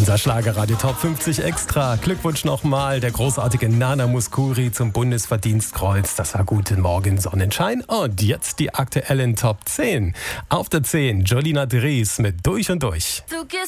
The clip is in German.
Unser Schlagerradio Top 50 Extra. Glückwunsch nochmal, der großartige Nana Mouskouri zum Bundesverdienstkreuz. Das war Guten Morgen Sonnenschein. Und jetzt die aktuellen Top 10. Auf der 10 Jolina Dries mit Durch und Durch. Du gehst